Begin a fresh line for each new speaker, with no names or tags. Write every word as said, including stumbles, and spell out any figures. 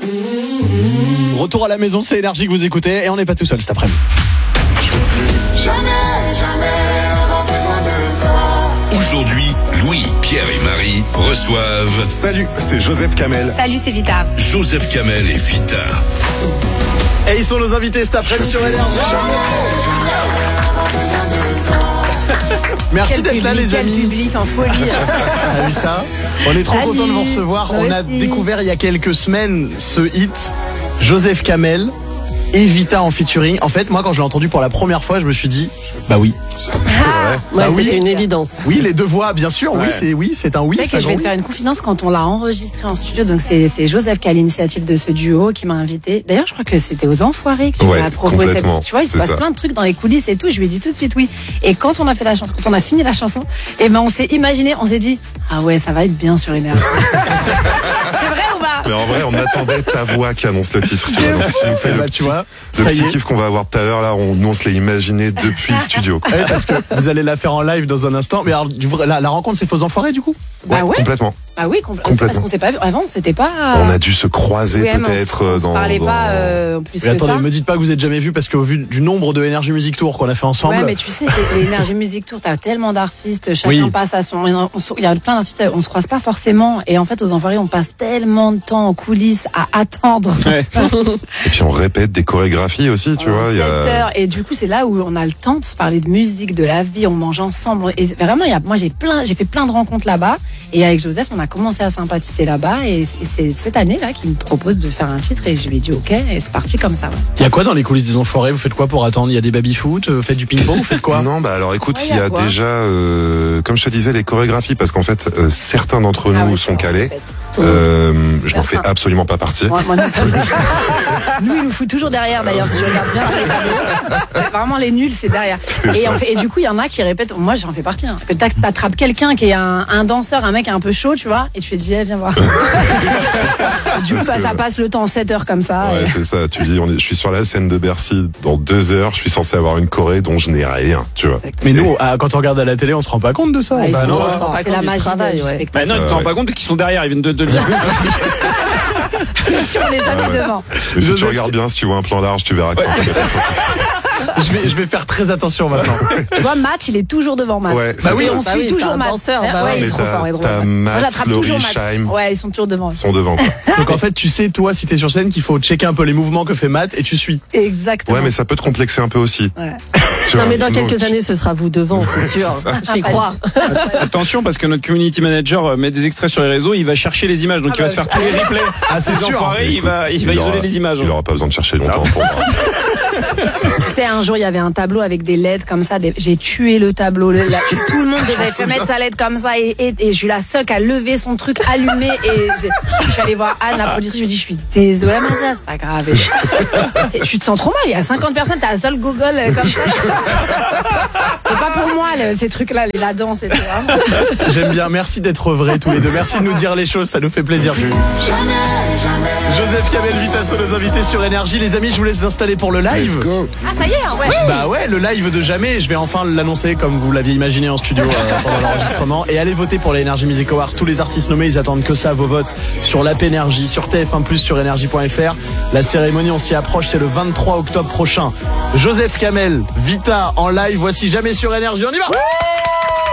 Retour à la maison, c'est Énergie que vous écoutez et on n'est pas tout seul cet après-midi.
Jamais, jamais avoir besoin de toi.
Aujourd'hui, Louis, Pierre et Marie reçoivent
Salut, c'est Joseph Kamel.
Salut, c'est Vita.
Joseph Kamel et Vita.
Et ils sont nos invités cet après-midi sur Énergie. Merci
Quel
d'être
public,
là les
quel
amis.
public en folie.
T'as vu ça? On est trop
Salut.
content de vous recevoir.
Moi
On a
aussi.
découvert il y a quelques semaines ce hit, Joseph Kamel et Vita en featuring. En fait, moi quand je l'ai entendu pour la première fois, je me suis dit, bah oui.
Ah,
Bah
Ouais,
oui.
c'était une évidence.
Oui, les deux voix, bien sûr. Oui,
Ouais.
c'est oui, c'est un oui.
Tu sais
c'est un
que je vais
grand
te faire
oui.
une confidence quand on l'a enregistré en studio. Donc c'est c'est Joseph qui a l'initiative de ce duo qui m'a invité. D'ailleurs, je crois que c'était aux Enfoirés que tu
Ouais,
m'as proposé cette.
complètement,
Tu vois, il se
c'est
passe
ça.
plein de trucs dans les coulisses et tout. Je lui ai dit tout de suite oui. Et quand on a fait la chanson, quand on a fini la chanson, et ben on s'est imaginé, on s'est dit ah ouais, ça va être bien sur Énergie. C'est vrai ou pas?
Mais en vrai, on attendait ta voix qui annonce le titre. Tu vois, donc si tu nous fais
Eh
le
bah,
petit,
tu vois,
le
ça y
petit
est.
kiff qu'on va avoir tout à l'heure, là, on, nous on se l'est imaginé depuis le studio. quoi.
Ouais, parce que vous allez la faire en live dans un instant. Mais alors, du vrai, la, la rencontre, c'est Faux Enfoirés du coup?
Bah ouais.
complètement.
Bah oui, compl-
Complètement.
parce qu'on s'est pas vu. Avant, c'était pas.
On a dû se croiser
Oui, mais on
peut-être
se- on se
dans.
parlait
dans-
pas euh, plus
Mais
que
attendez,
ça.
me dites pas que vous êtes jamais vu parce qu'au vu du nombre de Énergie Music Tour qu'on a fait ensemble.
Ouais, mais tu sais, c'est l'énergie musique tour, t'as tellement d'artistes, chacun
Oui.
passe à son. on se- Il y a plein d'artistes, on se croise pas forcément. Et en fait, aux Enfoirés, on passe tellement de temps en coulisses à attendre.
Et puis on répète des chorégraphies aussi, tu vois. Il y
sept
a...
heures. Et du coup, c'est là où on a le temps de se parler de musique, de la vie, on mange ensemble. Et vraiment, il y a, moi, j'ai plein, j'ai fait plein de rencontres là-bas. Et avec Joseph, on a commencé à sympathiser là-bas. Et c'est- c'est cette année-là qu'il me propose de faire un titre. Et je lui ai dit OK. Et c'est parti comme ça. Ouais.
Il y a quoi dans les coulisses des Enfoirés? Vous faites quoi pour attendre? Il y a des baby-foot? Vous faites du ping-pong? Vous faites quoi?
Non, bah alors écoute,
Ouais,
il y
y a
a
quoi
déjà, euh, comme je te disais, les chorégraphies, parce qu'en fait, euh, certains d'entre
Ah
nous
ouais,
sont
c'est
calés.
en fait.
Euh, je n'en fais
Certains.
absolument pas partie.
Moi, moi non plus. Nous, il nous fout toujours derrière d'ailleurs, si je regarde bien dans les tableaux. C'est vraiment les nuls, c'est derrière. Et,
ça.
en fait, et du coup, il y en a qui répètent, moi j'en fais partie, hein, que t'ac- t'attrapes quelqu'un qui est un, un danseur, un mec un peu chaud, tu vois, et tu lui dis, eh, viens voir. Du coup,
Parce
bah,
que-
ça passe le temps, sept heures comme ça.
Ouais,
et-
c'est ça. Tu dis, on est, je suis sur la scène de Bercy dans deux heures. Je suis censé avoir une choré dont je n'ai rien, tu vois.
Mais nous, ah, quand on regarde à la télé, on se rend pas compte de ça.
Ouais,
Bah
ils
non.
sont
on se
forts.
rend pas
C'est
compte
la
du
magie
travail,
du
ouais.
spectacle.
Bah non, tu te
Ouais.
rends pas compte parce qu'ils sont derrière, ils viennent de, de le dire.
On n'est jamais
Ouais.
devant.
Mais si
Joseph-
tu regardes bien, si tu vois un plan large, tu verras que c'est un
Je vais, je vais faire très attention maintenant.
Tu vois, Matt, il est toujours devant Matt.
Ouais,
bah
c'est
oui,
ça.
on
Bah
suit
oui, c'est
toujours
un
Matt.
danseur,
Ouais,
bah
ouais,
ouais.
il est
Mais
trop
t'as-
fort, il est trop
t'as
fort.
Matt,
Moi, j'attrape
Laurie,
toujours Matt.
Scheim.
Ouais, ils sont toujours devant.
Ils sont devant. quoi.
Donc en fait, tu sais, toi, si t'es sur scène, qu'il faut checker un peu les mouvements que fait Matt et tu suis.
Exactement.
Ouais, mais ça peut te complexer un peu aussi.
Ouais.
Tu
Non,
vois,
mais dans
donc-
quelques années, ce sera vous devant, c'est sûr. J'y crois.
Attention parce que notre community manager euh, met des extraits sur les réseaux, il va chercher les images, donc
Ah
il va
bah,
se faire tous les replays.
Ah, c'est
Ces
sûr.
enfoirés, il va, il va
aura-
isoler les images.
Il aura pas besoin de chercher longtemps pour moi.
Tu sais, un jour, il y avait un tableau avec des L E D comme ça. des- J'ai tué le tableau. Le- la- tout le monde devait se mettre sa L E D comme ça. Et, et, et je suis la seule qui a levé son truc allumé. Et j'ai- je suis allée voir Anne, la productrice. Je lui ai dit, je suis désolée, elle m'a dit, ah, c'est pas grave. Et je, et tu te sens trop mal. Il y a cinquante personnes, t'as la seule Google euh, comme ça. C'est pas pour moi, le- ces trucs-là, les- la danse et tout. Hein.
J'aime bien. Merci d'être vrais tous les deux. Merci de nous dire les choses. Ça nous fait plaisir. Joseph Kamel, Vita sont nos invités sur Énergie. Les amis, je voulais vous installer pour le live.
Ah, ça y est, hein, ouais.
Bah ouais, le live de jamais. Je vais enfin l'annoncer comme vous l'aviez imaginé en studio euh, pendant l'enregistrement. Et allez voter pour les Energy Music Awards. Tous les artistes nommés, ils attendent que ça, vos votes sur l'app Énergie, sur T F un plus, sur énergie point F R. La cérémonie, on s'y approche, c'est le vingt-trois octobre prochain. Joseph Kamel, Vita en live. Voici jamais sur Énergie. On y va.